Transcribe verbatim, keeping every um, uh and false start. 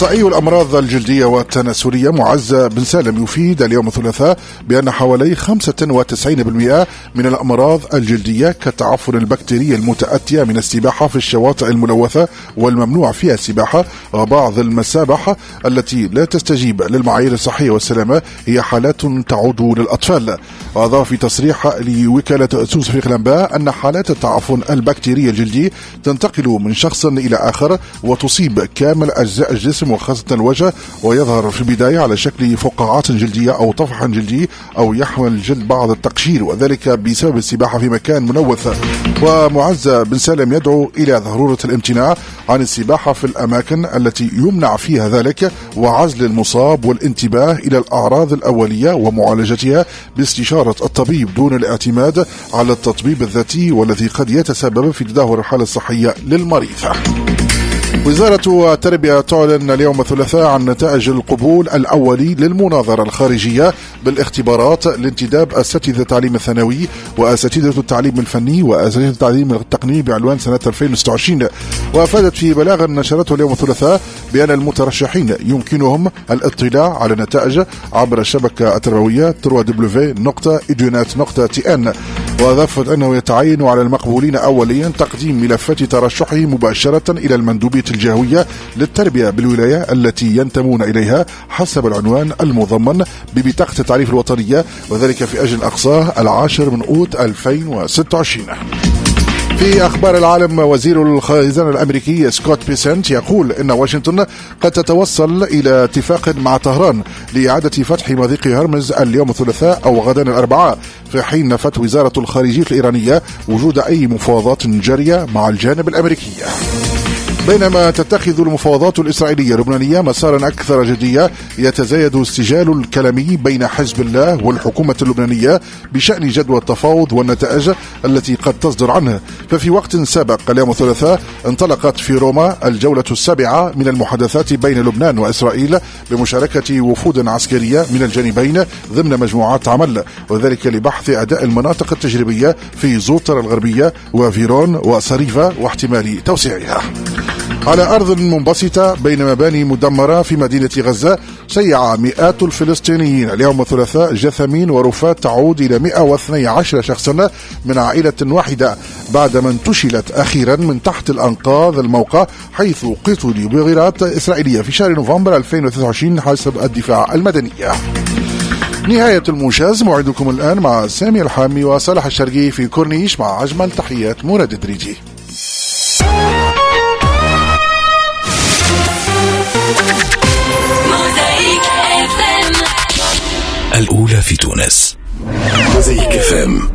أخصائي الأمراض الجلدية والتناسلية معز بن سالم يفيد اليوم الثلاثاء بأن حوالي خمسة وتسعين بالمئة من الأمراض الجلدية كالتعفن البكتيري المتأتية من السباحة في الشواطئ الملوثة والممنوع فيها السباحة وبعض المسابح التي لا تستجيب للمعايير الصحية والسلامة هي حالات تعود للأطفال. وأضاف في تصريح لوكالة سوس أفريقيا الأنباء أن حالات التعفن البكتيري الجلدي تنتقل من شخص إلى آخر وتصيب كامل أجزاء الجسم وخاصة الوجه، ويظهر في البداية على شكل فقاعات جلدية أو طفح جلدي أو يحمل الجلد بعض التقشير، وذلك بسبب السباحة في مكان ملوث. ومعز بن سالم يدعو إلى ضرورة الامتناع عن السباحة في الأماكن التي يمنع فيها ذلك، وعزل المصاب والانتباه إلى الأعراض الأولية ومعالجتها باستشارة الطبيب دون الاعتماد على التطبيب الذاتي والذي قد يتسبب في تدهور الحالة الصحية للمريض. وزارة التربية تعلن اليوم الثلاثاء عن نتائج القبول الأولي للمناظرة الخارجية بالاختبارات لانتداب أساتذة التعليم الثانوي وأساتذة التعليم الفني وأساتذة التعليم التقني بعنوان سنة ألفين وستة وعشرين. وأفادت في بلاغ نشرته اليوم الثلاثاء بأن المترشحين يمكنهم الاطلاع على النتائج عبر الشبكة التربوية دبليو دبليو دبليو دوت إديونات دوت تي إن. وأضافت أنه يتعين على المقبولين أوليا تقديم ملفات ترشحهم مباشرة إلى المندوبية الجهوية للتربية بالولاية التي ينتمون إليها حسب العنوان المضمن ببطاقة التعريف الوطنية، وذلك في أجل أقصاه العاشر من أوت ألفين وستة وعشرين. في أخبار العالم، وزير الخزانة الأمريكي سكوت بيسنت يقول إن واشنطن قد تتوصل إلى اتفاق مع طهران لإعادة فتح مضيق هرمز اليوم الثلاثاء أو غدا الأربعاء، في حين نفت وزارة الخارجية الإيرانية وجود أي مفاوضات جارية مع الجانب الأمريكي. بينما تتخذ المفاوضات الإسرائيلية اللبنانية مسارا أكثر جدية، يتزايد السجال الكلامي بين حزب الله والحكومة اللبنانية بشأن جدوى التفاوض والنتائج التي قد تصدر عنه. ففي وقت سابق اليوم الثلاثاء انطلقت في روما الجولة السابعة من المحادثات بين لبنان وإسرائيل بمشاركة وفود عسكرية من الجانبين ضمن مجموعات عمل، وذلك لبحث أداء المناطق التجريبية في زوطر الغربية وفيرون وصريفة واحتمال توسيعها. على أرض منبسطة بين مباني مدمرة في مدينة غزة، سيع مئات الفلسطينيين اليوم الثلاثاء جثامين ورفات تعود إلى مئة واثني عشر شخصا من عائلة واحدة بعدما انتشلت أخيرا من تحت الأنقاض الموقع حيث قتلوا بغارات إسرائيلية في شهر نوفمبر ألفين وثلاثة وعشرين حسب الدفاع المدني. نهاية الموجز، موعدكم الآن مع سامي الحامي وصالح الشرقي في كورنيش مع أجمل تحيات مراد الدريجي. الأولى في تونس. موزايك إف إم.